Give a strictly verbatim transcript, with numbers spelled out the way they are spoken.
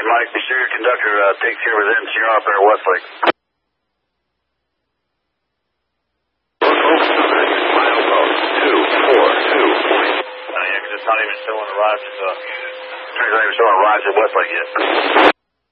Mike, be sure your conductor uh, takes care of his N C R up there at Westlake. Two, four, two, point. Uh, yeah, because it's not even showing arrives at, uh, it's not even showing arrives at Westlake yet.